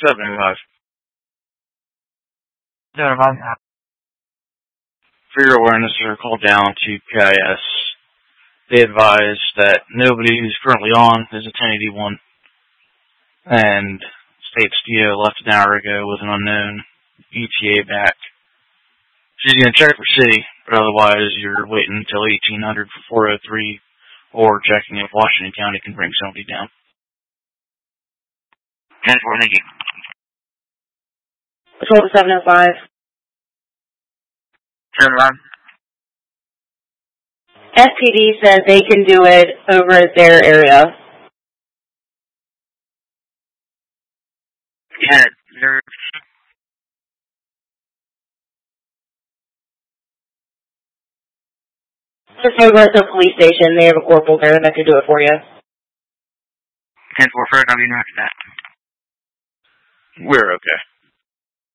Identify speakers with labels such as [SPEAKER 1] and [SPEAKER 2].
[SPEAKER 1] 705.
[SPEAKER 2] 705.
[SPEAKER 1] For your awareness, they're called down to PIS. They advise that nobody who's currently on is a 1081, and states DO left an hour ago with an unknown ETA back. She's going to check for city, but otherwise you're waiting until 1800 for 403, or checking if Washington County can bring somebody down.
[SPEAKER 2] 10-4, thank you.
[SPEAKER 3] Patrol 705.
[SPEAKER 2] 705.
[SPEAKER 3] SPD says they can do it over at their area.
[SPEAKER 2] Yeah, they're...
[SPEAKER 3] Just over at the police station. They have a corporal there that can do it for you.
[SPEAKER 2] 10-4, first, I'll be next to that.
[SPEAKER 1] We're okay.